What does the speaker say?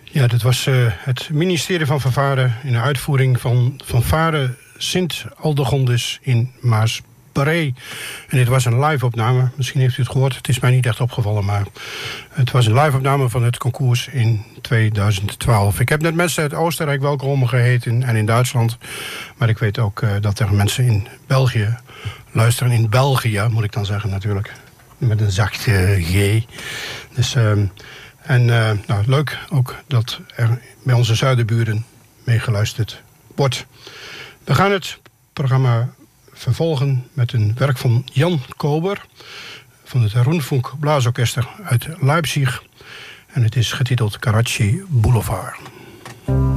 Ja, dat was het ministerie van Fanfare in de uitvoering van Fanfare Sint Aldegondis in Maasbree. En dit was een live-opname. Misschien heeft u het gehoord. Het is mij niet echt opgevallen, maar het was een live-opname van het concours in 2012. Ik heb net mensen uit Oostenrijk welkom geheten en in Duitsland. Maar ik weet ook dat er mensen in België luisteren. In België, moet ik dan zeggen natuurlijk. Met een zachte G. Dus... leuk ook dat er bij onze zuidenburen meegeluisterd wordt. We gaan het programma vervolgen met een werk van Jan Kober van het Rundfunk Blaasorkester uit Leipzig. En het is getiteld Karachi Boulevard.